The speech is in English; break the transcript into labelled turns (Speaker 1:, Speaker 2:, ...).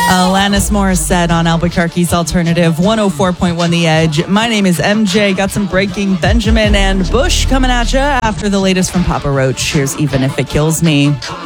Speaker 1: Alanis Morissette on Albuquerque's Alternative 104.1 The Edge. My name is MJ. Got some breaking Benjamin and Bush coming at you after the latest from Papa Roach. Here's Even If It Kills Me.